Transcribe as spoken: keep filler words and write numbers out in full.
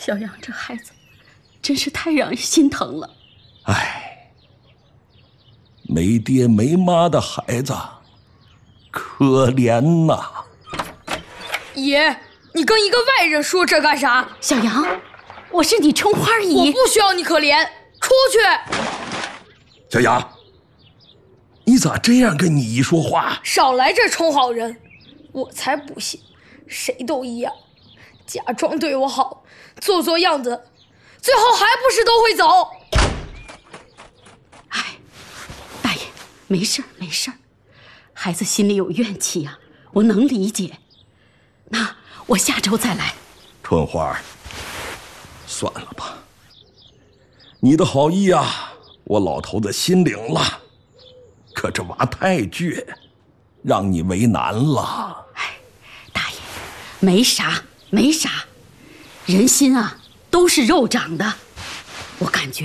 小杨这孩子真是太让人心疼了。 哎，没爹没妈的孩子，可怜呐！ 爷，你跟一个外人说这干啥？ 小杨，我是你春花姨， 我不需要你可怜，出去！ 小杨，你咋这样跟你姨说话？ 少来这充好人，我才不信，谁都一样，假装对我好，做做样子，最后还不是都会走？ 哎，大爷，没事儿没事儿，孩子心里有怨气呀、啊，我能理解。那我下周再来。 春花，算了吧，你的好意啊，我老头子心领了，可这娃太倔，让你为难了。 哎，大爷，没啥没啥，人心啊都是肉长的，我感觉